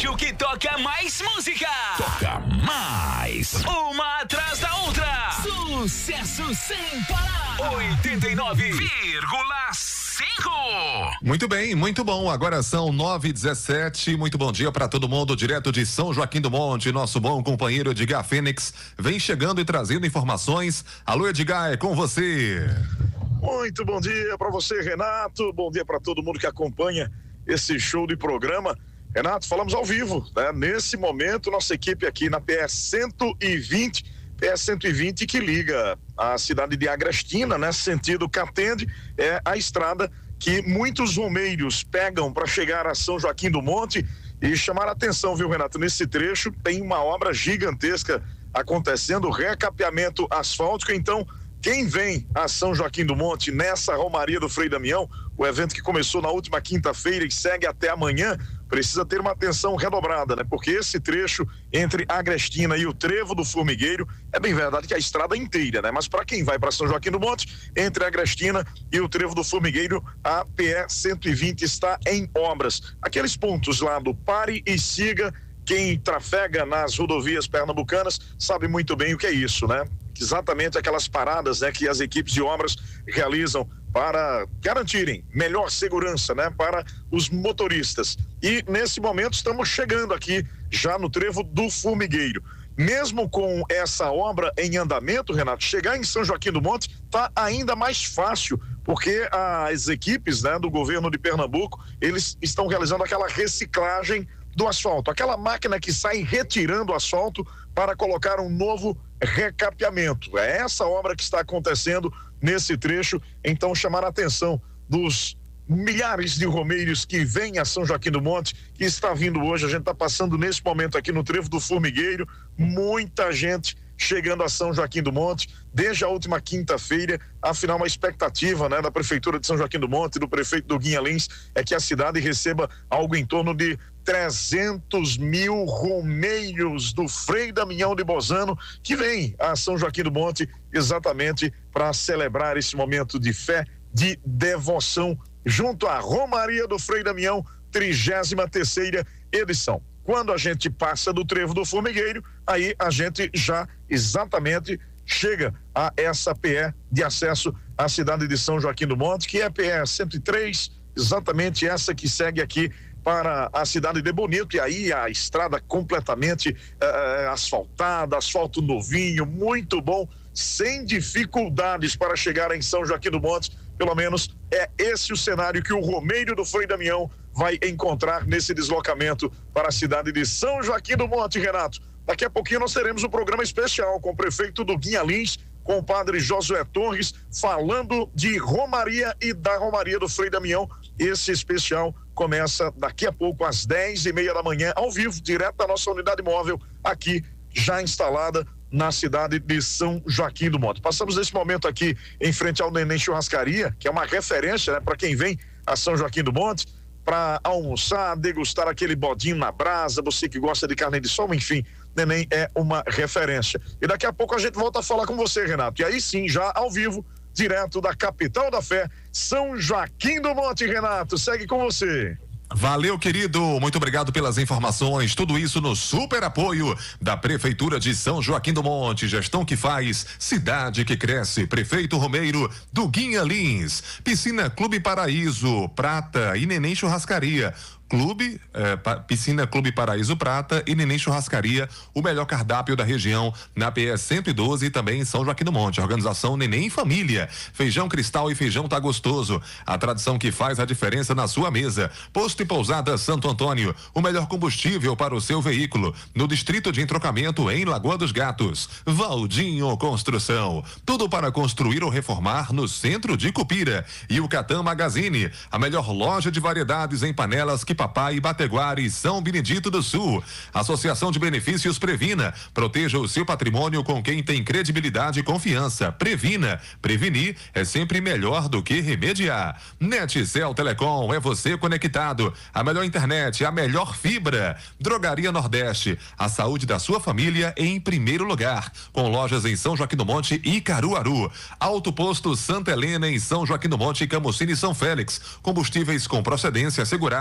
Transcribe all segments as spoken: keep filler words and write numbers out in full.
rádio que toca mais música. Toca mais. Uma atrás da outra. Sucesso sem parar. oitenta e nove vírgula cinco. Muito bem, muito bom. Agora são nove e dezessete. Muito bom dia para todo mundo, direto de São Joaquim do Monte. Nosso bom companheiro Edgar Fênix vem chegando e trazendo informações. Alô, Edgar, é com você. Muito bom dia para você, Renato. Bom dia para todo mundo que acompanha esse show de programa. Renato, falamos ao vivo, né? Nesse momento, nossa equipe aqui na P S cento e vinte, P S cento e vinte que liga a cidade de Agrestina, né? Sentido Catende, é a estrada que muitos romeiros pegam para chegar a São Joaquim do Monte. E chamar a atenção, viu, Renato? Nesse trecho tem uma obra gigantesca acontecendo, recapeamento asfáltico. Então, quem vem a São Joaquim do Monte nessa Romaria do Frei Damião, o evento que começou na última quinta-feira e segue até amanhã, precisa ter uma atenção redobrada, né? Porque esse trecho entre Agrestina e o Trevo do Formigueiro, é bem verdade que a estrada é inteira, né? Mas para quem vai para São Joaquim do Monte, entre Agrestina e o Trevo do Formigueiro, a P E cento e vinte está em obras. Aqueles pontos lá do pare e siga, quem trafega nas rodovias pernambucanas sabe muito bem o que é isso, né? Exatamente aquelas paradas, né, que as equipes de obras realizam para garantirem melhor segurança, né, para os motoristas. E nesse momento estamos chegando aqui já no Trevo do Formigueiro. Mesmo com essa obra em andamento, Renato, chegar em São Joaquim do Monte está ainda mais fácil, porque as equipes, né, do governo de Pernambuco, eles estão realizando aquela reciclagem do asfalto, aquela máquina que sai retirando o asfalto para colocar um novo recapeamento. É essa obra que está acontecendo nesse trecho. Então, chamar a atenção dos milhares de romeiros que vêm a São Joaquim do Monte, que está vindo hoje. A gente está passando nesse momento aqui no Trevo do Formigueiro, muita gente chegando a São Joaquim do Monte desde a última quinta-feira. Afinal, uma expectativa, né, da Prefeitura de São Joaquim do Monte, do prefeito do Guinha Lins, é que a cidade receba algo em torno de trezentos mil romeiros do Frei Damião de Bozano, que vem a São Joaquim do Monte exatamente para celebrar esse momento de fé, de devoção, junto à Romaria do Frei Damião, trigésima terceira edição. Quando a gente passa do Trevo do Formigueiro, aí a gente já exatamente chega a essa P E de acesso à cidade de São Joaquim do Monte, que é a P E cento e três, exatamente essa que segue aqui para a cidade de Bonito. E aí a estrada completamente eh, asfaltada, asfalto novinho, muito bom, sem dificuldades para chegar em São Joaquim do Monte. Pelo menos é esse o cenário que o romeiro do Frei Damião vai encontrar nesse deslocamento para a cidade de São Joaquim do Monte, Renato. Daqui a pouquinho nós teremos um programa especial com o prefeito do Guinha Lins, com o padre Josué Torres, falando de Romaria e da Romaria do Frei Damião. Esse especial começa daqui a pouco às dez e meia da manhã, ao vivo, direto da nossa unidade móvel, aqui já instalada na cidade de São Joaquim do Monte. Passamos nesse momento aqui em frente ao Neném Churrascaria, que é uma referência, né, para quem vem a São Joaquim do Monte, para almoçar, degustar aquele bodinho na brasa, você que gosta de carne de sol, enfim, Neném é uma referência. E daqui a pouco a gente volta a falar com você, Renato. E aí sim, já ao vivo, direto da capital da fé, São Joaquim do Monte, Renato. Segue com você. Valeu, querido, muito obrigado pelas informações, tudo isso no super apoio da Prefeitura de São Joaquim do Monte, gestão que faz, cidade que cresce. Prefeito Romeiro do Guinha Lins, Piscina Clube Paraíso Prata e Neném Churrascaria. Clube, eh, pa, Piscina Clube Paraíso Prata e Neném Churrascaria, o melhor cardápio da região, na P S cento e doze e também em São Joaquim do Monte. Organização Neném Família, feijão cristal e feijão tá gostoso, a tradição que faz a diferença na sua mesa. Posto e Pousada Santo Antônio, o melhor combustível para o seu veículo, no distrito de entrocamento em Lagoa dos Gatos. Valdinho Construção, tudo para construir ou reformar no centro de Cupira. E o Catam Magazine, a melhor loja de variedades em panelas que Papai, Bateguara e São Benedito do Sul. Associação de Benefícios Previna. Proteja o seu patrimônio com quem tem credibilidade e confiança. Previna. Prevenir é sempre melhor do que remediar. Netcel Telecom, é você conectado. A melhor internet, a melhor fibra. Drogaria Nordeste. A saúde da sua família em primeiro lugar. Com lojas em São Joaquim do Monte e Caruaru. Auto Posto Santa Helena em São Joaquim do Monte, Camucine e São Félix. Combustíveis com procedência assegurada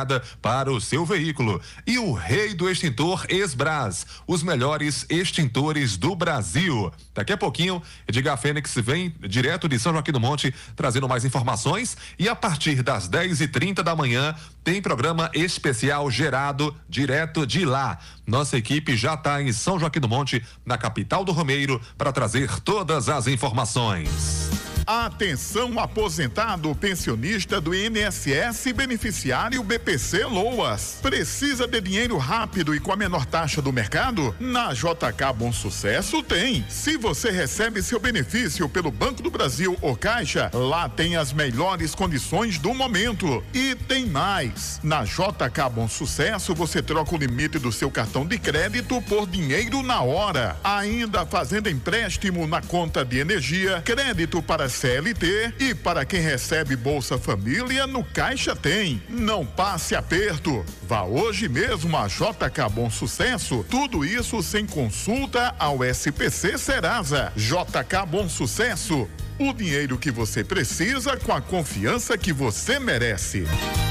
para o seu veículo. E o rei do extintor Esbras, os melhores extintores do Brasil. Daqui a pouquinho, Edgar Fênix vem direto de São Joaquim do Monte trazendo mais informações, e a partir das dez e trinta da manhã tem programa especial gerado direto de lá. Nossa equipe já está em São Joaquim do Monte, na capital do Romeiro, para trazer todas as informações. Atenção, aposentado, pensionista do I N S S, beneficiário B P C Loas. Precisa de dinheiro rápido e com a menor taxa do mercado? Na J K Bom Sucesso tem. Se você recebe seu benefício pelo Banco do Brasil ou Caixa, lá tem as melhores condições do momento. E tem mais. Na J K Bom Sucesso você troca o limite do seu cartão de crédito por dinheiro na hora. Ainda fazendo empréstimo na conta de energia, crédito para C L T e para quem recebe Bolsa Família, no Caixa tem. Não passe aperto. Vá hoje mesmo a J K Bom Sucesso. Tudo isso sem consulta ao S P C Serasa. J K Bom Sucesso. O dinheiro que você precisa com a confiança que você merece.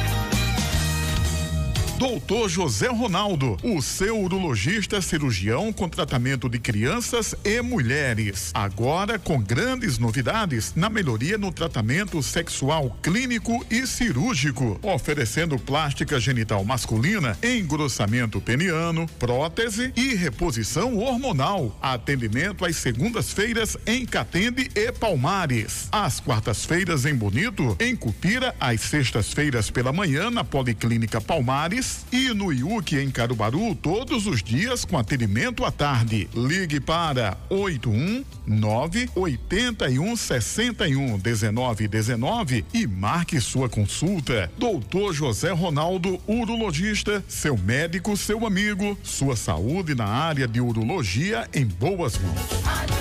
Doutor José Ronaldo, o seu urologista cirurgião com tratamento de crianças e mulheres. Agora com grandes novidades na melhoria no tratamento sexual clínico e cirúrgico, oferecendo plástica genital masculina, engrossamento peniano, prótese e reposição hormonal. Atendimento às segundas-feiras em Catende e Palmares. Às quartas-feiras em Bonito, em Cupira, às sextas-feiras pela manhã na Policlínica Palmares e no I U C em Caruaru todos os dias com atendimento à tarde. Ligue para oito um nove, oito um, seis um, um nove um nove e marque sua consulta. Doutor José Ronaldo, urologista, seu médico, seu amigo, sua saúde na área de urologia em boas mãos.